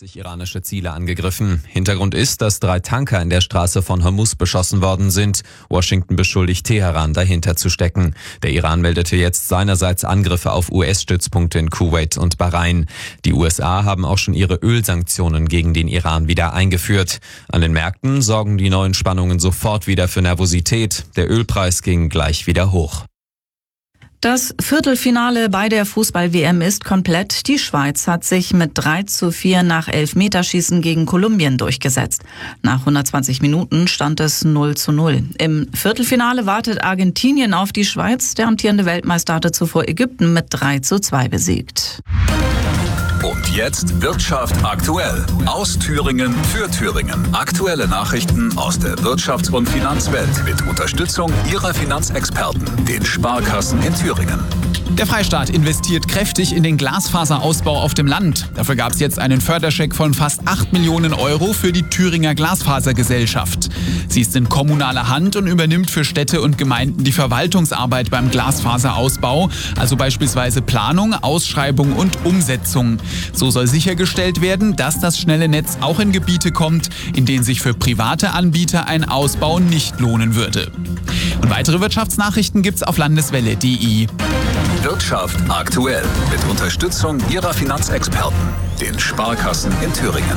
50 iranische Ziele angegriffen. Hintergrund ist, dass 3 Tanker in der Straße von Hormuz beschossen worden sind. Washington beschuldigt Teheran, dahinter zu stecken. Der Iran meldete jetzt seinerseits Angriffe auf US-Stützpunkte in Kuwait und Bahrain. Die USA haben auch schon ihre Ölsanktionen gegen den Iran wieder eingeführt. An den Märkten sorgen die neuen Spannungen sofort wieder für Nervosität. Der Ölpreis ging gleich wieder hoch. Das Viertelfinale bei der Fußball-WM ist komplett. Die Schweiz hat sich mit 3:4 nach Elfmeterschießen gegen Kolumbien durchgesetzt. Nach 120 Minuten stand es 0:0. Im Viertelfinale wartet Argentinien auf die Schweiz. Der amtierende Weltmeister hatte zuvor Ägypten mit 3:2 besiegt. Und jetzt Wirtschaft aktuell. Aus Thüringen für Thüringen. Aktuelle Nachrichten aus der Wirtschafts- und Finanzwelt mit Unterstützung Ihrer Finanzexperten, den Sparkassen in Thüringen. Der Freistaat investiert kräftig in den Glasfaserausbau auf dem Land. Dafür gab es jetzt einen Förderscheck von fast 8 Millionen Euro für die Thüringer Glasfasergesellschaft. Sie ist in kommunaler Hand und übernimmt für Städte und Gemeinden die Verwaltungsarbeit beim Glasfaserausbau, also beispielsweise Planung, Ausschreibung und Umsetzung. So soll sichergestellt werden, dass das schnelle Netz auch in Gebiete kommt, in denen sich für private Anbieter ein Ausbau nicht lohnen würde. Und weitere Wirtschaftsnachrichten gibt's auf landeswelle.de. Wirtschaft aktuell mit Unterstützung Ihrer Finanzexperten, den Sparkassen in Thüringen.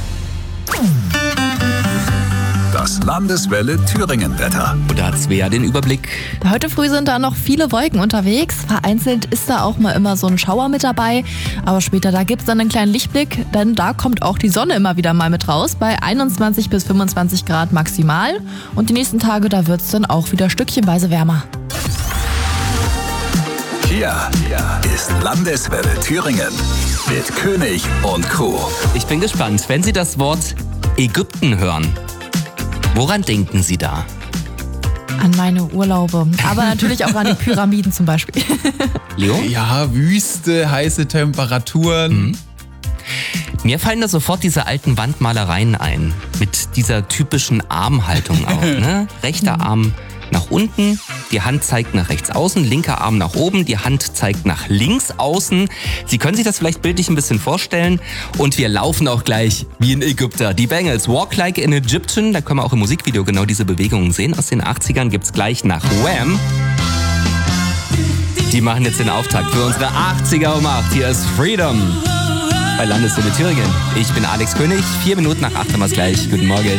Das Landeswelle Thüringen-Wetter. Und da hat Svea den Überblick. Heute früh sind da noch viele Wolken unterwegs. Vereinzelt ist da auch mal immer so ein Schauer mit dabei. Aber später, da gibt es dann einen kleinen Lichtblick, denn da kommt auch die Sonne immer wieder mal mit raus. Bei 21 bis 25 Grad maximal. Und die nächsten Tage, da wird es dann auch wieder stückchenweise wärmer. Hier ist Landeswelle Thüringen mit König und Crew. Ich bin gespannt, wenn Sie das Wort Ägypten hören. Woran denken Sie da? An meine Urlaube, aber natürlich auch an die Pyramiden zum Beispiel. Leo? Ja, Wüste, heiße Temperaturen. Mir fallen da sofort diese alten Wandmalereien ein. Mit dieser typischen Armhaltung auch. Ne? Rechter Arm nach unten, die Hand zeigt nach rechts außen, linker Arm nach oben, die Hand zeigt nach links außen. Sie können sich das vielleicht bildlich ein bisschen vorstellen. Und wir laufen auch gleich wie ein Ägypter. Die Bangles, Walk Like an Egyptian, da können wir auch im Musikvideo genau diese Bewegungen sehen. Aus den 80ern gibt's gleich nach Wham. Die machen jetzt den Auftakt für unsere 80er um 8. Hier ist Freedom bei Landeswelle Thüringen. Ich bin Alex König, 4 Minuten nach 8 haben wir's gleich. Guten Morgen.